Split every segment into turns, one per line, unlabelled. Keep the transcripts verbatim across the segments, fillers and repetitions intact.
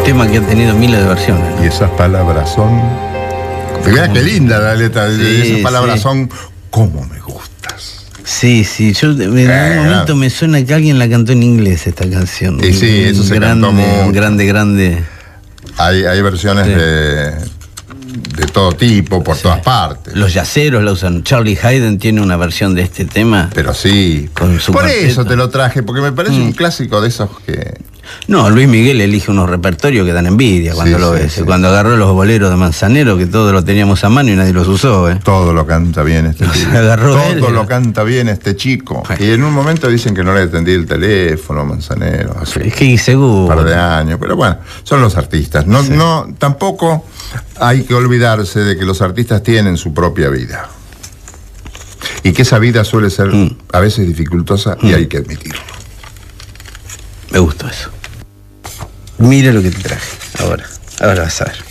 tema que ha tenido miles de versiones.
Y esas palabras son... Mira qué linda la letra. Sí, esas palabras sí. son ¿cómo me gustas?
Sí, sí. Yo en eh, un momento me suena que alguien la cantó en inglés esta canción.
Y sí, eso se
grande,
cantó mucho.
Grande, grande.
Hay, hay versiones sí. de, de todo tipo, por sí. todas partes.
Los yaceros la usan. Charlie Haydn tiene una versión de este tema.
Pero sí.
Con su
por
cuarteto.
eso te lo traje, porque me parece mm. un clásico de esos que...
No, Luis Miguel elige unos repertorios que dan envidia cuando sí, lo sí, ves. Sí. Cuando agarró los boleros de Manzanero, que todos lo teníamos a mano y nadie los usó. ¿eh?
Todo lo canta bien este chico.
Agarró
todo
él,
lo canta bien este chico. Sí. Y en un momento dicen que no le atendí el teléfono a Manzanero. Hace
es que seguro.
Un par de años. Pero bueno, son los artistas. No, sí. no, tampoco hay que olvidarse de que los artistas tienen su propia vida. Y que esa vida suele ser mm. a veces dificultosa mm. y hay que admitirlo.
Me gustó eso. Mira lo que te traje ahora. Ahora vas a ver.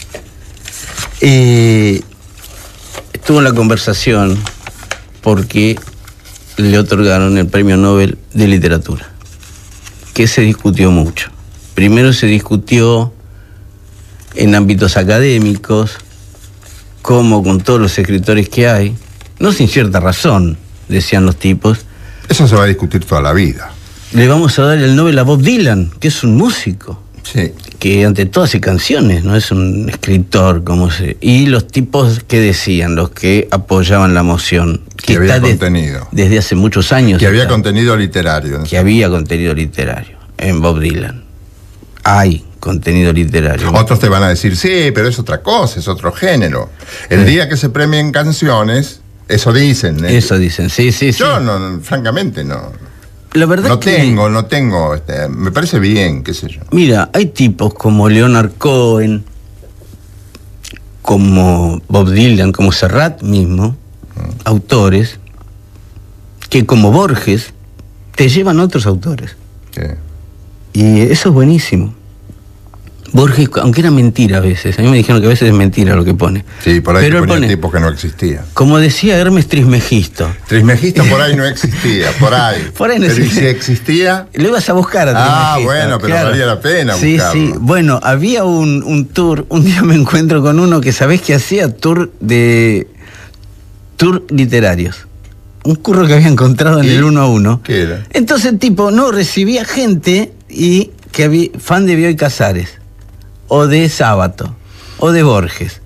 Eh, estuvo en la conversación porque le otorgaron el Premio Nobel de Literatura, que se discutió mucho. Primero se discutió en ámbitos académicos, como con todos los escritores que hay, no sin cierta razón, decían los tipos.
Eso se va a discutir toda la vida.
Le vamos a dar el Nobel a Bob Dylan, que es un músico.
Sí.
Que ante todo hace canciones, no es un escritor, como se... Y los tipos que decían, los que apoyaban la moción.
Que, que había está contenido.
De, desde hace muchos años.
Que había está, contenido literario.
Que había contenido literario en Bob Dylan. Hay contenido literario.
Otros te van a decir, sí, pero es otra cosa, es otro género. El sí. día que se premien canciones, eso dicen. ¿eh?
Eso dicen, sí, sí,
Yo,
sí.
no, no, francamente, no...
La verdad
no
que...
tengo, no tengo, este, me parece bien, qué sé yo.
Mira, hay tipos como Leonard Cohen, como Bob Dylan, como Serrat mismo, mm. autores, que como Borges, te llevan otros autores.
Sí.
Y eso es buenísimo. Borges, aunque era mentira a veces, a mí me dijeron que a veces es mentira lo que pone.
Sí, por ahí
pero
ponía
pone,
tipos que no existían.
Como decía Hermes Trismegisto.
Trismegisto por ahí no existía, por ahí.
Por ahí no
pero
existía.
si existía...
Lo ibas a buscar a Trismegisto.
Ah, bueno, pero claro. valía la pena
sí,
buscarlo.
Sí, sí. Bueno, había un, un tour, un día me encuentro con uno que sabés que hacía tour de... tour literarios. Un curro que había encontrado en
¿Y?
el uno a uno.
¿Qué era?
Entonces el tipo no recibía gente y que había fan de Bioy Casares, o de Sábato, o de Borges.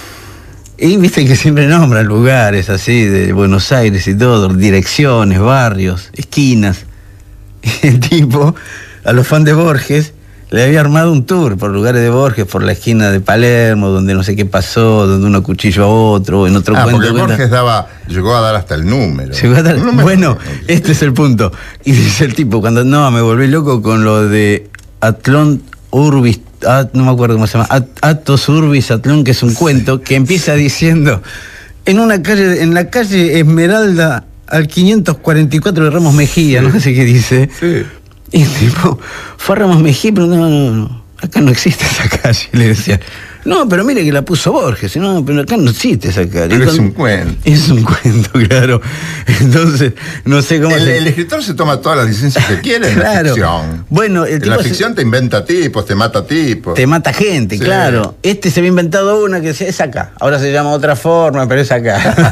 Y viste que siempre nombran lugares así, de Buenos Aires y todo, direcciones, barrios, esquinas. Y el tipo, a los fans de Borges, le había armado un tour por lugares de Borges, por la esquina de Palermo, donde no sé qué pasó, donde uno cuchilló a otro, en otro
ah,
cuento.
Porque
cuenta.
Borges daba, llegó a dar hasta el número.
Llegó a dar,
número.
Bueno, este es el punto. Y dice el tipo, cuando no, me volví loco con lo de Atlón Urbis, At, no me acuerdo cómo se llama, At, Atos Urbis Atlón, que es un cuento que empieza diciendo, en una calle, en la calle Esmeralda, al quinientos cuarenta y cuatro de Ramos Mejía, sí. no sé qué dice.
Sí.
Y el tipo, fue a Ramos Mejía, pero no, no, no, acá no existe esa calle, le decía. No, pero mire que la puso Borges, no, pero acá no existe esa calle.
Pero es un cuento.
Es un cuento, claro. Entonces, no sé cómo...
El,
se...
el escritor se toma todas las licencias que quiere en
claro.
la ficción.
Bueno, el
en
tipo
la
se...
ficción te inventa tipos, te mata tipos.
Te mata gente, sí. claro. Este se había inventado una que es acá. Ahora se llama otra forma, pero es acá.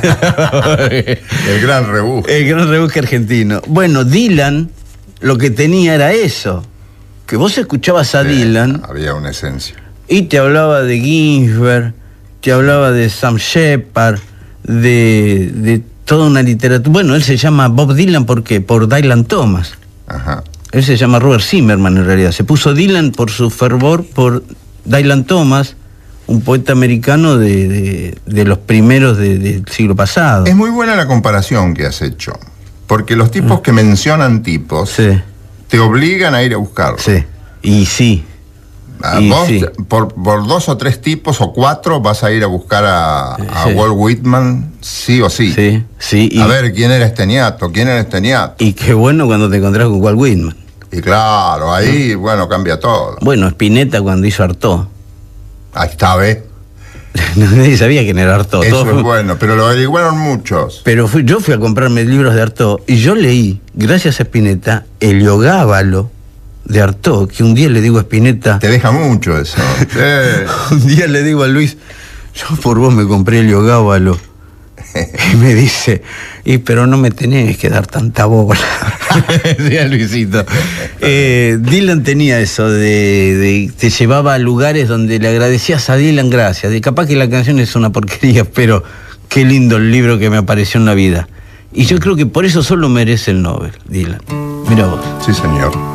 El gran rebusque.
El gran rebusque argentino. Bueno, Dylan, lo que tenía era eso. Que vos escuchabas a sí, Dylan...
Había una esencia.
Y te hablaba de Ginsberg, te hablaba de Sam Shepard, de, de toda una literatura. Bueno, él se llama Bob Dylan, ¿por qué? Por Dylan Thomas.
Ajá.
Él se llama Robert Zimmerman en realidad. Se puso Dylan por su fervor por Dylan Thomas, un poeta americano de, de, de los primeros de, del siglo pasado.
Es muy buena la comparación que has hecho, porque los tipos que mencionan tipos
sí.
te obligan a ir a buscarlos.
Sí, y sí.
Ah,
y
vos,
sí.
por, por dos o tres tipos o cuatro vas a ir a buscar a, a sí. Walt Whitman, sí o sí.
Sí, sí. Y,
a ver, ¿quién era este ñato? ¿Quién era este ñato?
Y qué bueno cuando te encontrás con Walt Whitman.
Y claro, ahí, bueno, cambia todo.
Bueno, Spinetta cuando hizo Artaud.
Ahí está, ¿ves?
Nadie sabía quién era Artaud.
Eso todo es bueno, pero lo averiguaron muchos.
Pero fui, yo fui a comprarme libros de Artaud y yo leí, gracias a Spinetta, Heliogábalo, de Artaud, que un día le digo a Spinetta...
Te deja mucho eso. Eh.
Un día le digo a Luis, yo por vos me compré el Gábalo. Y me dice, y pero no me tenés que dar tanta bola. Decía Luisito. Eh, Dylan tenía eso de, de te llevaba a lugares donde le agradecías a Dylan, gracias. De capaz que la canción es una porquería, pero qué lindo el libro que me apareció en la vida. Y yo creo que por eso solo merece el Nobel, Dylan. Mira vos.
Sí, señor.